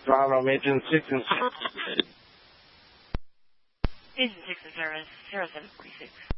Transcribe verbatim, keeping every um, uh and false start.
Bravo, Agent six and six. Agent six in service, zero seven forty-six.